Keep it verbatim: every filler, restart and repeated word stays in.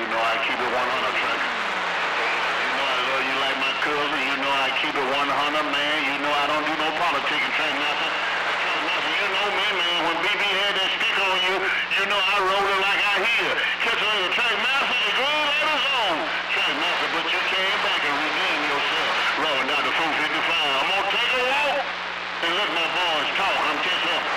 You know I keep it one hundred, Track. You know I love you like my cousin. You know I keep it one hundred, man. You know I don't do no politicking, Track Master. Track Master, you know me, man. When B B had that stick on you, you know I rolled it like I hear. Catch her in the Track Master, the green light is on. Track Master, but you came back and redeemed yourself. Rolling down the four fifty-five. I'm gonna take a walk and let my boys talk. I'm just up.